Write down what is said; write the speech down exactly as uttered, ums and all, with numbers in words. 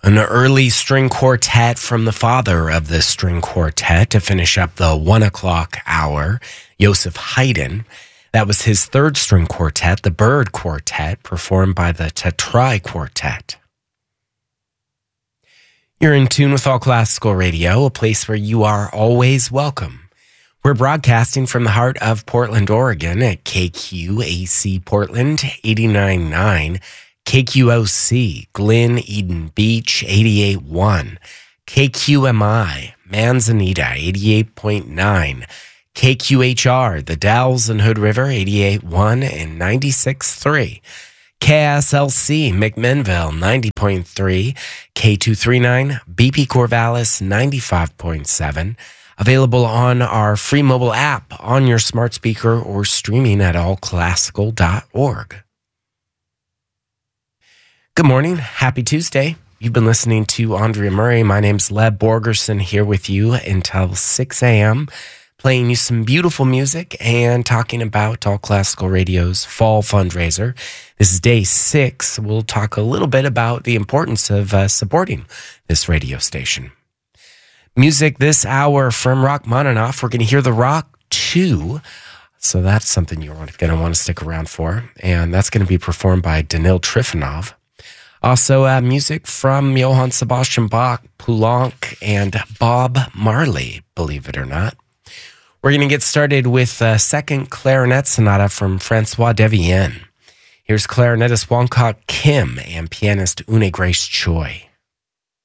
An early string quartet from the father of the string quartet to finish up the one o'clock hour, Joseph Haydn. That was his third string quartet, the Bird Quartet, performed by the Tatrai Quartet. You're in tune with All Classical Radio, a place where you are always welcome. We're broadcasting from the heart of Portland, Oregon at K Q A C Portland eighty-nine point nine, K Q O C Glen Eden Beach eighty-eight point one, K Q M I Manzanita eighty-eight point nine, K Q H R The Dalles and Hood River eighty-eight point one and ninety-six point three, K S L C McMinnville ninety point three, K two thirty-nine B P Corvallis ninety-five point seven. Available on our free mobile app, on your smart speaker, or streaming at all classical dot org. Good morning. Happy Tuesday. You've been listening to Andrea Murray. My name's Leb Borgerson here with you until six a.m., playing you some beautiful music and talking about All Classical Radio's fall fundraiser. This is day six. We'll talk a little bit about the importance of uh, supporting this radio station. Music this hour from Rachmaninoff. We're going to hear the Rock two. So that's something you're going to want to stick around for. And that's going to be performed by Danil Trifonov. Also, uh, music from Johann Sebastian Bach, Poulenc, and Bob Marley, believe it or not. We're going to get started with a second clarinet sonata from Francois Devienne. Here's clarinetist Wong Kok Kim and pianist Une Grace Choi.